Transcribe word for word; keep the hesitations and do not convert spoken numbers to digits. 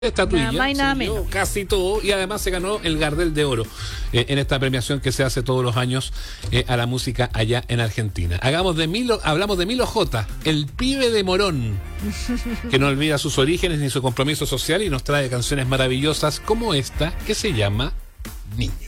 Estatuilla, nada más y nada se dio menos. casi todo, y además se ganó el Gardel de Oro eh, en esta premiación que se hace todos los años eh, a la música allá en Argentina. Hagamos de Milo, hablamos de Milo J, el pibe de Morón, que no olvida sus orígenes ni su compromiso social y nos trae canciones maravillosas como esta que se llama Niña.